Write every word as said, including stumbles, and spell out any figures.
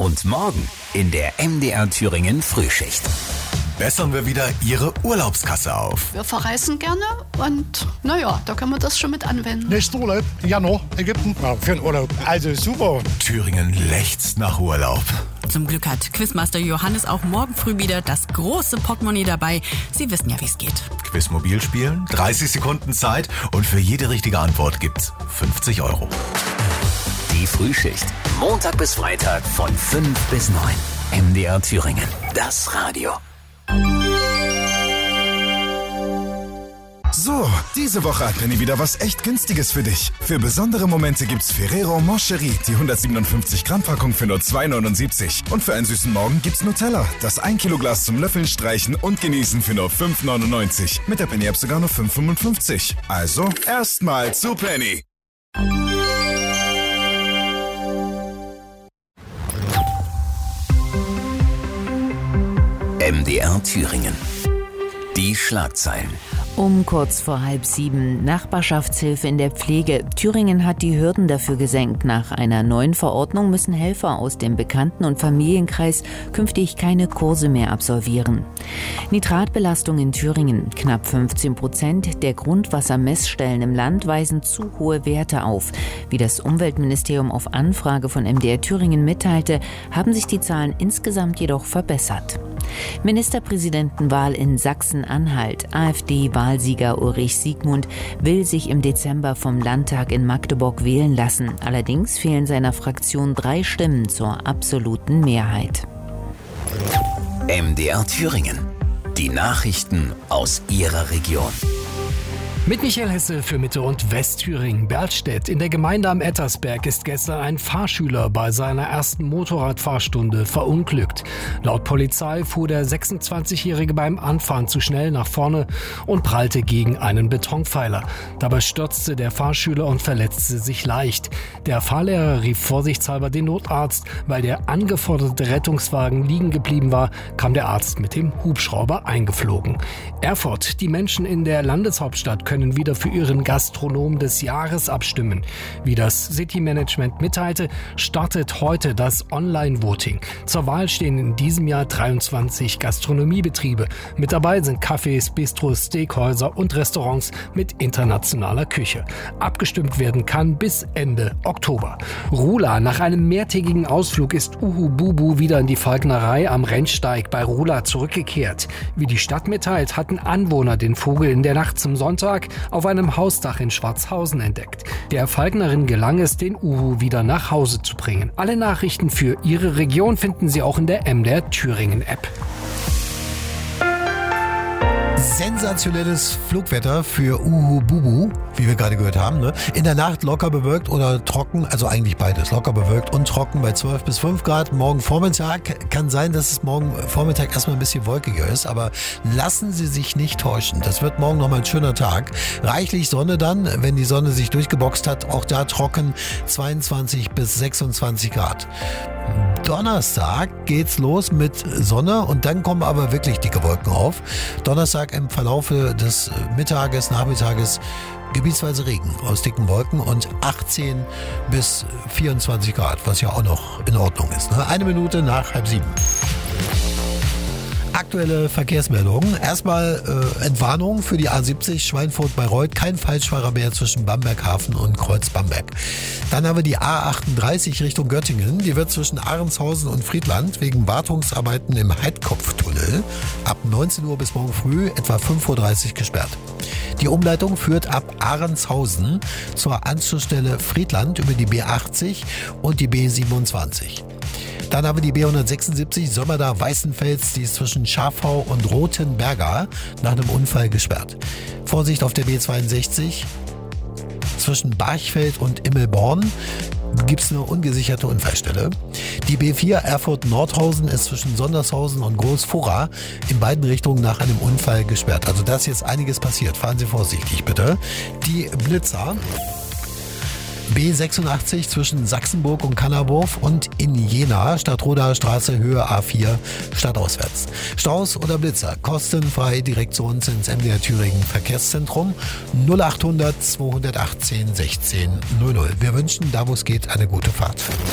Und morgen in der M D R Thüringen Frühschicht. Bessern wir wieder Ihre Urlaubskasse auf. Wir verreisen gerne und naja, da können wir das schon mit anwenden. Nächster Urlaub, Januar, Ägypten. Ja, für den Urlaub, also super. Thüringen lechzt nach Urlaub. Zum Glück hat Quizmaster Johannes auch morgen früh wieder das große Portemonnaie dabei. Sie wissen ja, wie es geht. Quizmobil spielen, dreißig Sekunden Zeit und für jede richtige Antwort gibt's fünfzig Euro. Die Frühschicht, Montag bis Freitag von fünf bis neun. M D R Thüringen, das Radio. So, diese Woche hat Penny wieder was echt Günstiges für dich. Für besondere Momente gibt's Ferrero Moncherie, die hundertsiebenundfünfzig Gramm Packung für nur zwei neunundsiebzig. Und für einen süßen Morgen gibt's Nutella, das ein Kilo Glas zum Löffeln, Streichen und Genießen für nur fünf neunundneunzig. Mit der Penny App sogar nur fünf fünfundfünfzig. Also, erstmal zu Penny. M D R Thüringen. Die Schlagzeilen. Um kurz vor halb sieben. Nachbarschaftshilfe in der Pflege. Thüringen hat die Hürden dafür gesenkt. Nach einer neuen Verordnung müssen Helfer aus dem Bekannten- und Familienkreis künftig keine Kurse mehr absolvieren. Nitratbelastung in Thüringen. Knapp fünfzehn Prozent der Grundwassermessstellen im Land weisen zu hohe Werte auf. Wie das Umweltministerium auf Anfrage von M D R Thüringen mitteilte, haben sich die Zahlen insgesamt jedoch verbessert. Ministerpräsidentenwahl in Sachsen-Anhalt. AfD-Wahlsieger Ulrich Siegmund will sich im Dezember vom Landtag in Magdeburg wählen lassen. Allerdings fehlen seiner Fraktion drei Stimmen zur absoluten Mehrheit. M D R Thüringen. Die Nachrichten aus Ihrer Region. Mit Michael Hesse für Mitte- und Westthüringen. Berlstedt. In der Gemeinde am Ettersberg ist gestern ein Fahrschüler bei seiner ersten Motorradfahrstunde verunglückt. Laut Polizei fuhr der sechsundzwanzigjährige beim Anfahren zu schnell nach vorne und prallte gegen einen Betonpfeiler. Dabei stürzte der Fahrschüler und verletzte sich leicht. Der Fahrlehrer rief vorsichtshalber den Notarzt. Weil der angeforderte Rettungswagen liegen geblieben war, kam der Arzt mit dem Hubschrauber eingeflogen. Erfurt. Die Menschen in der Landeshauptstadt können können wieder für ihren Gastronom des Jahres abstimmen. Wie das City Management mitteilte, startet heute das Online-Voting. Zur Wahl stehen in diesem Jahr dreiundzwanzig Gastronomiebetriebe. Mit dabei sind Cafés, Bistros, Steakhäuser und Restaurants mit internationaler Küche. Abgestimmt werden kann bis Ende Oktober. Rula. Nach einem mehrtägigen Ausflug ist Uhu Bubu wieder in die Falknerei am Rennsteig bei Rula zurückgekehrt. Wie die Stadt mitteilt, hatten Anwohner den Vogel in der Nacht zum Sonntag auf einem Hausdach in Schwarzhausen entdeckt. Der Falknerin gelang es, den Uhu wieder nach Hause zu bringen. Alle Nachrichten für Ihre Region finden Sie auch in der M D R Thüringen App. Sensationelles Flugwetter für Uhu Bubu, wie wir gerade gehört haben. Ne? In der Nacht locker bewölkt oder trocken, also eigentlich beides, locker bewölkt und trocken bei zwölf bis fünf Grad. Morgen Vormittag kann sein, dass es morgen Vormittag erstmal ein bisschen wolkiger ist, aber lassen Sie sich nicht täuschen. Das wird morgen nochmal ein schöner Tag. Reichlich Sonne dann, wenn die Sonne sich durchgeboxt hat, auch da trocken zweiundzwanzig bis sechsundzwanzig Grad. Donnerstag geht's los mit Sonne und dann kommen aber wirklich dicke Wolken auf. Donnerstag im Verlaufe des Mittages, Nachmittages gebietsweise Regen aus dicken Wolken und achtzehn bis vierundzwanzig Grad, was ja auch noch in Ordnung ist. Eine Minute nach halb sieben. Aktuelle Verkehrsmeldungen. Erstmal äh, Entwarnung für die A siebzig Schweinfurt-Bayreuth. Kein Falschfahrer mehr zwischen Bamberghafen und Kreuz-Bamberg. Dann haben wir die A achtunddreißig Richtung Göttingen. Die wird zwischen Ahrendshausen und Friedland wegen Wartungsarbeiten im Heidkopftunnel ab neunzehn Uhr bis morgen früh etwa fünf Uhr dreißig gesperrt. Die Umleitung führt ab Ahrendshausen zur Anschlussstelle Friedland über die B achtzig und die B siebenundzwanzig. Dann haben wir die B hundertsechsundsiebzig Sömmerda-Weißenfels, die ist zwischen Schafau und Rothenberger nach einem Unfall gesperrt. Vorsicht auf der B zweiundsechzig zwischen Barchfeld und Immelborn gibt es eine ungesicherte Unfallstelle. Die B vier Erfurt-Nordhausen ist zwischen Sondershausen und Großfurra in beiden Richtungen nach einem Unfall gesperrt. Also da ist jetzt einiges passiert. Fahren Sie vorsichtig bitte. Die Blitzer. B sechsundachtzig zwischen Sachsenburg und Kannerwurf und in Jena, Stadtroder Straße, Höhe A vier, stadtauswärts. Staus oder Blitzer, kostenfrei direkt zu uns ins M D R Thüringen Verkehrszentrum null achthundert zweihundertachtzehn sechzehn null null. Wir wünschen, da wo es geht, eine gute Fahrt.